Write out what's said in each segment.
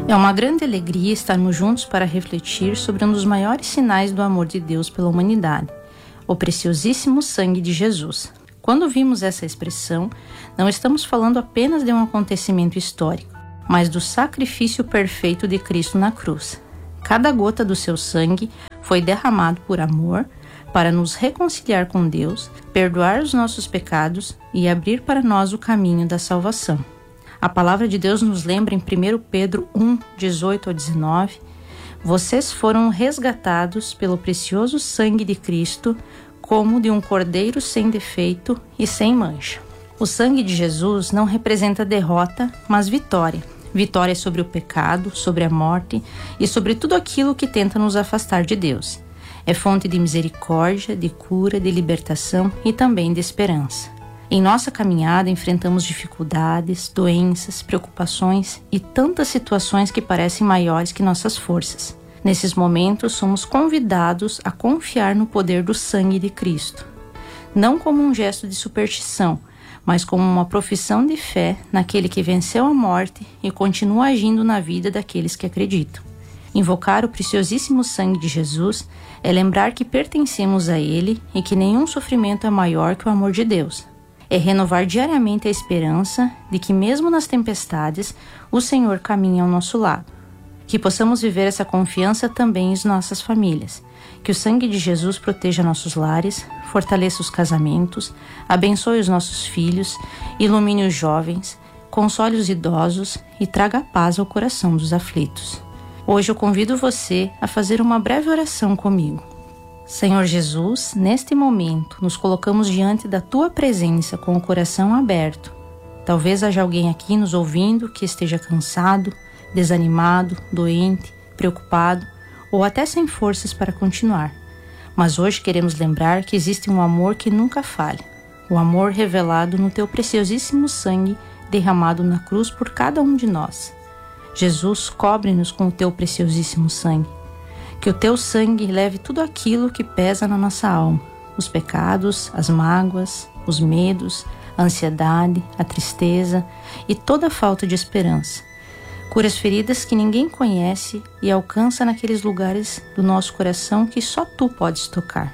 É uma grande alegria estarmos juntos para refletir sobre um dos maiores sinais do amor de Deus pela humanidade, o preciosíssimo sangue de Jesus. Quando vimos essa expressão, não estamos falando apenas de um acontecimento histórico, mas do sacrifício perfeito de Cristo na cruz. Cada gota do seu sangue foi derramado por amor para nos reconciliar com Deus, perdoar os nossos pecados e abrir para nós o caminho da salvação. A palavra de Deus nos lembra em 1 Pedro 1, 18 ao 19, vocês foram resgatados pelo precioso sangue de Cristo, como de um cordeiro sem defeito e sem mancha. O sangue de Jesus não representa derrota, mas vitória. Vitória sobre o pecado, sobre a morte e sobre tudo aquilo que tenta nos afastar de Deus. É fonte de misericórdia, de cura, de libertação e também de esperança. Em nossa caminhada enfrentamos dificuldades, doenças, preocupações e tantas situações que parecem maiores que nossas forças. Nesses momentos somos convidados a confiar no poder do sangue de Cristo. Não como um gesto de superstição, mas como uma profissão de fé naquele que venceu a morte e continua agindo na vida daqueles que acreditam. Invocar o preciosíssimo sangue de Jesus é lembrar que pertencemos a Ele e que nenhum sofrimento é maior que o amor de Deus. É renovar diariamente a esperança de que mesmo nas tempestades, o Senhor caminha ao nosso lado. Que possamos viver essa confiança também em nossas famílias. Que o sangue de Jesus proteja nossos lares, fortaleça os casamentos, abençoe os nossos filhos, ilumine os jovens, console os idosos e traga paz ao coração dos aflitos. Hoje eu convido você a fazer uma breve oração comigo. Senhor Jesus, neste momento nos colocamos diante da Tua presença com o coração aberto. Talvez haja alguém aqui nos ouvindo que esteja cansado, desanimado, doente, preocupado ou até sem forças para continuar. Mas hoje queremos lembrar que existe um amor que nunca falha, o amor revelado no Teu preciosíssimo sangue derramado na cruz por cada um de nós. Jesus, cobre-nos com o Teu preciosíssimo sangue. Que o Teu sangue leve tudo aquilo que pesa na nossa alma, os pecados, as mágoas, os medos, a ansiedade, a tristeza e toda a falta de esperança. Cura as feridas que ninguém conhece e alcança naqueles lugares do nosso coração que só Tu podes tocar.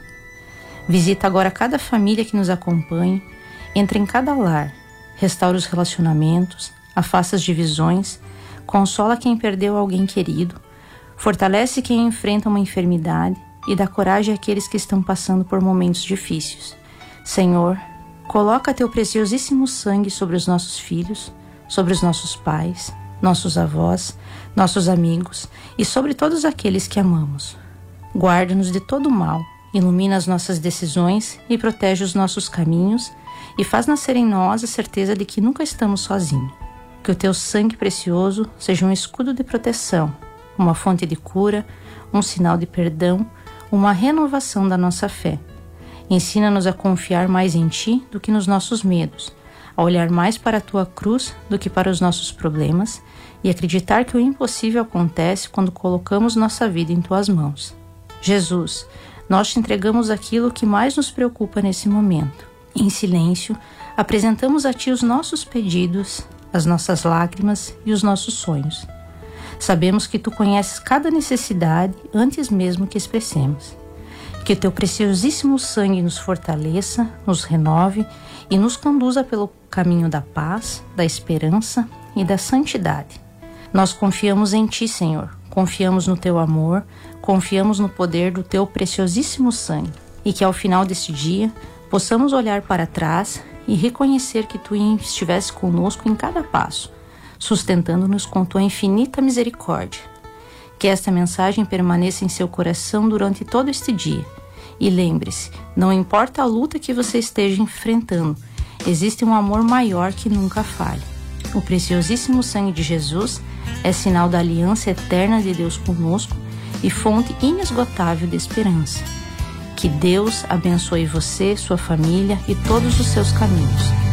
Visita agora cada família que nos acompanha, entra em cada lar, restaura os relacionamentos, afasta as divisões, consola quem perdeu alguém querido, fortalece quem enfrenta uma enfermidade e dá coragem àqueles que estão passando por momentos difíceis. Senhor, coloca Teu preciosíssimo sangue sobre os nossos filhos, sobre os nossos pais, nossos avós, nossos amigos e sobre todos aqueles que amamos. Guarda-nos de todo mal, ilumina as nossas decisões e protege os nossos caminhos e faz nascer em nós a certeza de que nunca estamos sozinhos. Que o Teu sangue precioso seja um escudo de proteção, uma fonte de cura, um sinal de perdão, uma renovação da nossa fé. Ensina-nos a confiar mais em Ti do que nos nossos medos, a olhar mais para a Tua cruz do que para os nossos problemas e acreditar que o impossível acontece quando colocamos nossa vida em Tuas mãos. Jesus, nós Te entregamos aquilo que mais nos preocupa nesse momento. Em silêncio, apresentamos a Ti os nossos pedidos, as nossas lágrimas e os nossos sonhos. Sabemos que Tu conheces cada necessidade antes mesmo que expressemos. Que o Teu preciosíssimo sangue nos fortaleça, nos renove e nos conduza pelo caminho da paz, da esperança e da santidade. Nós confiamos em Ti, Senhor. Confiamos no Teu amor, confiamos no poder do Teu preciosíssimo sangue. E que ao final deste dia possamos olhar para trás e reconhecer que Tu estivesse conosco em cada passo, sustentando-nos com Tua infinita misericórdia. Que esta mensagem permaneça em seu coração durante todo este dia. E lembre-se, não importa a luta que você esteja enfrentando, existe um amor maior que nunca falha. O preciosíssimo sangue de Jesus é sinal da aliança eterna de Deus conosco e fonte inesgotável de esperança. Que Deus abençoe você, sua família e todos os seus caminhos.